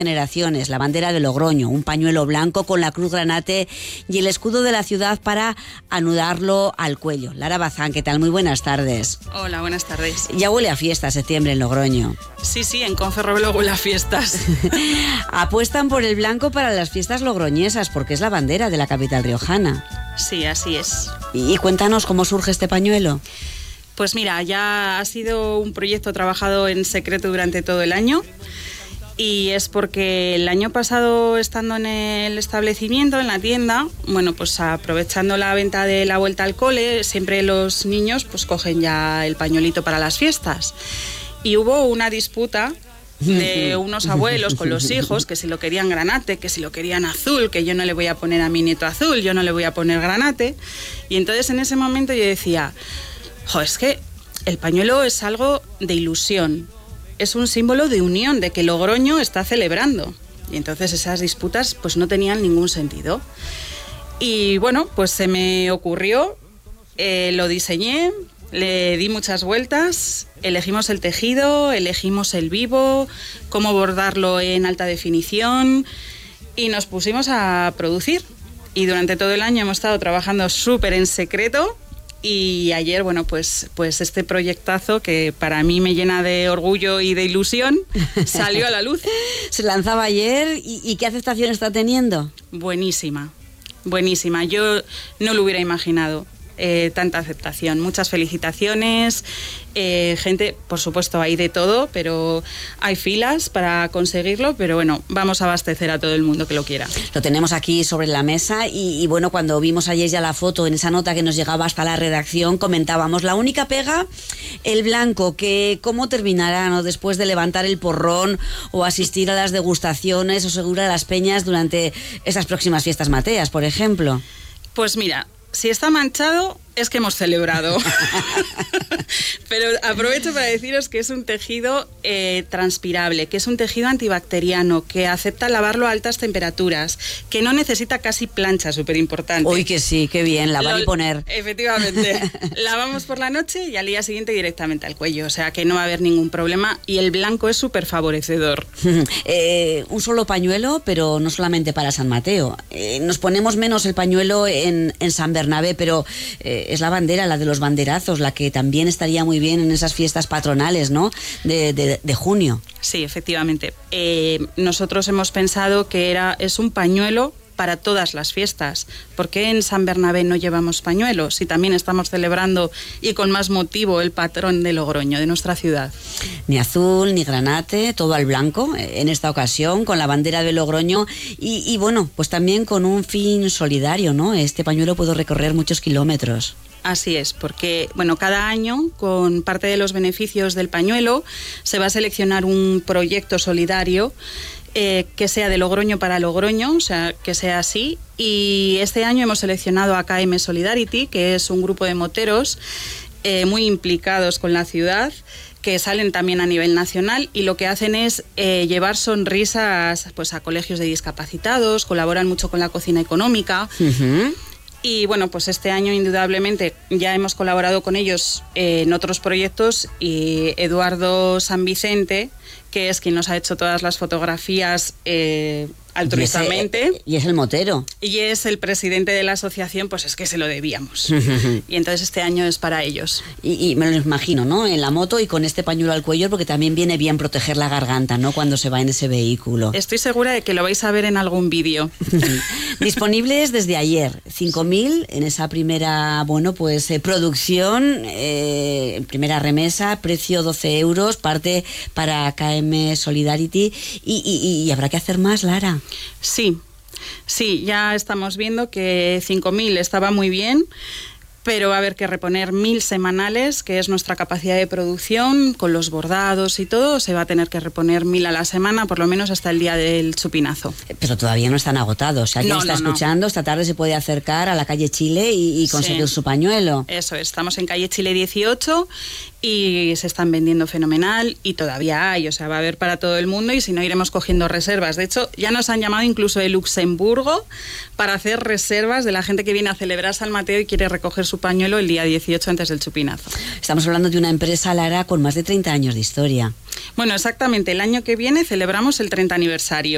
generaciones, la bandera de Logroño, un pañuelo blanco con la cruz granate y el escudo de la ciudad para anudarlo al cuello. Lara Bazán, ¿qué tal? Muy buenas tardes. Hola, buenas tardes. Ya huele a fiesta septiembre en Logroño. Sí, en Conferroblo huele a fiestas. Apuestan por el blanco para las fiestas logroñesas porque es la bandera de la capital riojana. Sí, así es. Y cuéntanos cómo surge este pañuelo. Pues mira, ya ha sido un proyecto trabajado en secreto durante todo el año. Y es porque el año pasado, estando en el establecimiento, en la tienda, bueno, pues aprovechando la venta de la vuelta al cole, siempre los niños pues cogen ya el pañuelito para las fiestas. Y hubo una disputa de unos abuelos con los hijos, que si lo querían granate, que si lo querían azul, que yo no le voy a poner a mi nieto azul, yo no le voy a poner granate. Y entonces en ese momento yo decía, es que el pañuelo es algo de ilusión. Es un símbolo de unión, de que Logroño está celebrando. Y entonces esas disputas pues no tenían ningún sentido. Y bueno, pues se me ocurrió, lo diseñé, le di muchas vueltas, elegimos el tejido, elegimos el vivo, cómo bordarlo en alta definición y nos pusimos a producir. Y durante todo el año hemos estado trabajando súper en secreto. Y ayer, bueno, pues este proyectazo que para mí me llena de orgullo y de ilusión, salió a la luz. Se lanzaba ayer y ¿qué aceptación está teniendo? Buenísima. Yo no lo hubiera imaginado. Tanta aceptación, muchas felicitaciones, gente, por supuesto hay de todo, pero hay filas para conseguirlo, pero bueno, vamos a abastecer a todo el mundo que lo quiera. Lo tenemos aquí sobre la mesa y bueno, cuando vimos ayer ya la foto en esa nota que nos llegaba hasta la redacción, comentábamos, la única pega, el blanco, que cómo terminará, ¿no? Después de levantar el porrón o asistir a las degustaciones o seguro a las peñas durante esas próximas fiestas mateas, por ejemplo. Pues mira, si está manchado, es que hemos celebrado. Pero aprovecho para deciros que es un tejido transpirable, que es un tejido antibacteriano, que acepta lavarlo a altas temperaturas, que no necesita casi plancha, súper importante. Uy, que sí, qué bien, lavar y poner. Efectivamente. Lavamos por la noche y al día siguiente directamente al cuello, o sea que no va a haber ningún problema y el blanco es súper favorecedor. Un solo pañuelo, pero no solamente para San Mateo. Nos ponemos menos el pañuelo en San Bernabé, pero es la bandera, la de los banderazos, la que también estaría muy bien en esas fiestas patronales, ¿no? de junio. Sí, efectivamente. Nosotros hemos pensado que es un pañuelo para todas las fiestas. ¿Por qué en San Bernabé no llevamos pañuelos? Si también estamos celebrando y con más motivo el patrón de Logroño, de nuestra ciudad. Ni azul, ni granate, todo al blanco, en esta ocasión, con la bandera de Logroño y bueno, pues también con un fin solidario, ¿no? Este pañuelo puede recorrer muchos kilómetros. Así es, porque bueno, cada año, con parte de los beneficios del pañuelo, se va a seleccionar un proyecto solidario que sea de Logroño para Logroño, o sea, que sea así. Y este año hemos seleccionado a KM Solidarity, que es un grupo de moteros muy implicados con la ciudad, que salen también a nivel nacional y lo que hacen es llevar sonrisas pues, a colegios de discapacitados, colaboran mucho con la cocina económica. Uh-huh. Y bueno, pues este año indudablemente ya hemos colaborado con ellos en otros proyectos y Eduardo San Vicente, que es quien nos ha hecho todas las fotografías altruistamente. Y es el motero. Y es el presidente de la asociación, pues es que se lo debíamos. Y entonces este año es para ellos. Y me lo imagino, ¿no? En la moto y con este pañuelo al cuello, porque también viene bien proteger la garganta, ¿no? Cuando se va en ese vehículo. Estoy segura de que lo vais a ver en algún vídeo. Disponibles desde ayer, 5.000 en esa primera, bueno, pues producción, primera remesa, precio 12 euros, parte para KM Solidarity y habrá que hacer más, Lara. Sí, ya estamos viendo que 5.000 estaba muy bien, pero va a haber que reponer 1.000 semanales, que es nuestra capacidad de producción, con los bordados y todo, se va a tener que reponer 1.000 a la semana, por lo menos hasta el día del chupinazo. Pero todavía no están agotados. Si alguien está escuchando, esta tarde se puede acercar a la calle Chile y conseguir su pañuelo. Eso, estamos en calle Chile 18 y se están vendiendo fenomenal y todavía hay, o sea, va a haber para todo el mundo y si no iremos cogiendo reservas. De hecho, ya nos han llamado incluso de Luxemburgo para hacer reservas de la gente que viene a celebrar San Mateo y quiere recoger su pañuelo el día 18 antes del chupinazo. Estamos hablando de una empresa, Lara, con más de 30 años de historia. Bueno, exactamente, el año que viene celebramos el 30 aniversario.